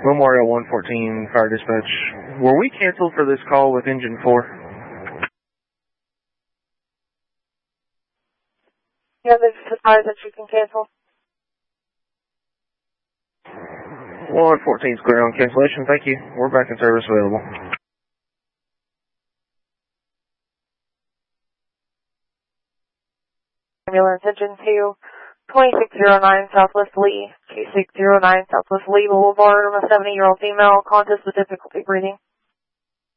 Memorial 114 Fire Dispatch. Were we canceled for this call with engine 4? Yeah, this is the fire that you can cancel. 114's clear on cancellation. Thank you. We're back in service available. Ambulance engine 2, 2609 Southwest Lee, 2609 Southwest Lee Boulevard, a 70-year-old female, conscious with difficulty breathing.